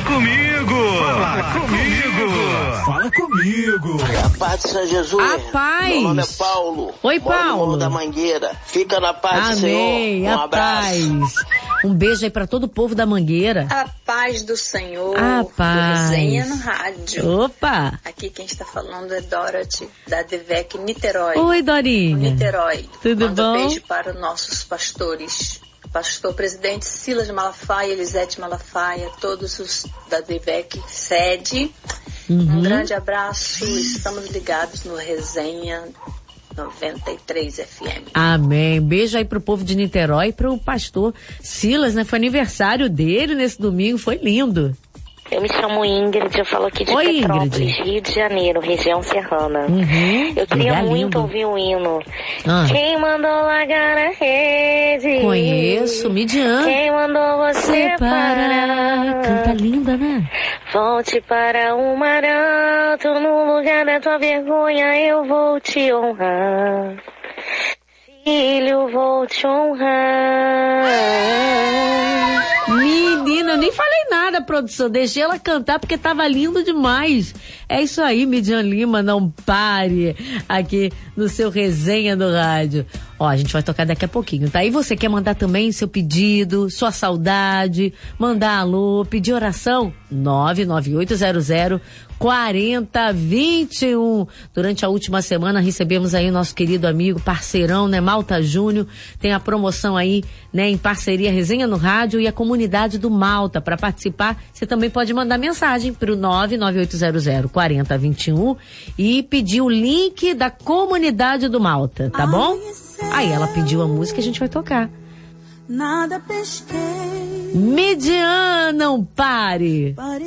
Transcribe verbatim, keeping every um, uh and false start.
comigo! Fala comigo! Fala comigo! A paz de São Jesus. A paz. Meu nome é Paulo. Oi, Moro no Paulo. Morro da Mangueira. Fica na paz do Amém. Senhor. Um a abraço. paz. Um beijo aí pra todo o povo da Mangueira. A paz do Senhor. A paz. Do Resenha no Rádio. Opa. Aqui quem está falando é Dorothy, da Devec Niterói. Oi, Dorinha. Niterói. Tudo Manda bom? um beijo para os nossos pastores. Pastor presidente Silas Malafaia, Elisete Malafaia, todos os da Devec sede. Uhum. Um grande abraço. Estamos ligados no Resenha noventa e três F M. Amém. Beijo aí pro povo de Niterói e pro pastor Silas, né? Foi aniversário dele nesse domingo, foi lindo. Eu me chamo Ingrid, eu falo aqui de Oi, Petrópolis, Ingrid. Rio de Janeiro, região serrana. Uhum. Eu queria Lugar muito lindo. ouvir o hino. Ah. Quem mandou largar a rede? Conheço, Midian. Quem mandou você Separar. parar? Canta linda, né? Volte para o mar alto, no lugar da tua vergonha eu vou te honrar. Filho, vou te honrar. Menina, eu nem falei nada, produção. Deixei ela cantar porque tava lindo demais. É isso aí, Midian Lima, não pare aqui no seu Resenha do Rádio. Ó, a gente vai tocar daqui a pouquinho, tá? E você quer mandar também seu pedido, sua saudade, mandar alô, pedir oração? nove nove oito zero zero quatro zero dois um. Durante a última semana recebemos aí o nosso querido amigo, parceirão, né, Malta Júnior. Tem a promoção aí, né, em parceria Resenha no Rádio e a comunidade do Malta. Para participar, você também pode mandar mensagem pro nove nove oito zero zero quatro zero dois um e pedir o link da comunidade do Malta, tá bom? Aí ela pediu a música e a gente vai tocar. Nada pesquei. Midian, não pare.